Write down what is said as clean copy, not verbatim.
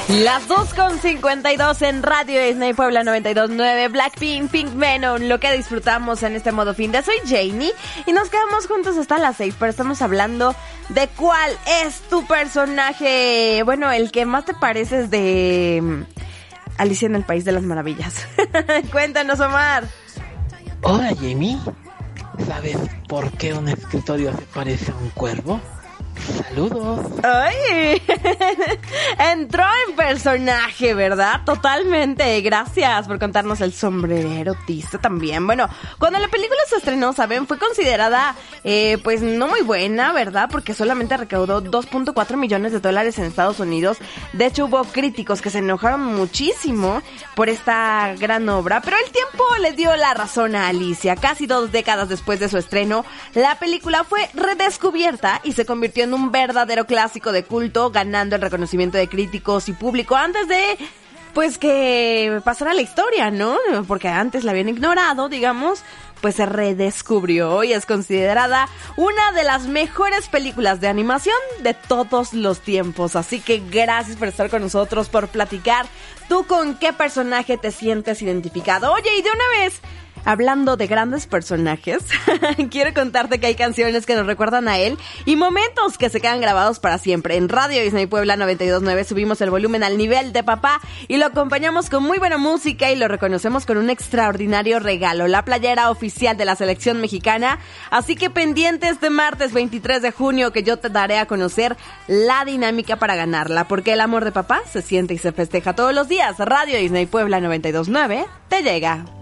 Las 2:52 en Radio Disney Puebla 92.9, Blackpink, Pink Venom, lo que disfrutamos en este modo fin de. Soy Janie y nos quedamos juntos hasta las 6, pero estamos hablando de cuál es tu personaje, bueno, el que más te pareces de Alicia en el País de las Maravillas. Cuéntanos, Omar. Hola, Jamie. ¿Sabes por qué un escritorio se parece a un cuervo? Saludos. ¡Ay! Entró en personaje, ¿verdad? Totalmente. Gracias por contarnos el sombrerero autista también. Bueno, cuando la película se estrenó, ¿saben? Fue considerada, pues no muy buena, ¿verdad? Porque solamente recaudó $2.4 millones en Estados Unidos. De hecho, hubo críticos que se enojaron muchísimo por esta gran obra. Pero el tiempo le dio la razón a Alicia. Casi 2 décadas después de su estreno, la película fue redescubierta y se convirtió en un verdadero clásico de culto, ganando el reconocimiento de críticos y público antes de, pues, que pasara la historia, ¿no? Porque antes la habían ignorado, digamos, pues se redescubrió y es considerada una de las mejores películas de animación de todos los tiempos. Así que gracias por estar con nosotros, por platicar. ¿Tú con qué personaje te sientes identificado? Oye, y de una vez, hablando de grandes personajes, quiero contarte que hay canciones que nos recuerdan a él y momentos que se quedan grabados para siempre. En Radio Disney Puebla 92.9 subimos el volumen al nivel de papá y lo acompañamos con muy buena música y lo reconocemos con un extraordinario regalo, la playera oficial de la selección mexicana. Así que pendientes de martes 23 de junio que yo te daré a conocer la dinámica para ganarla, porque el amor de papá se siente y se festeja todos los días. Radio Disney Puebla 92.9 te llega.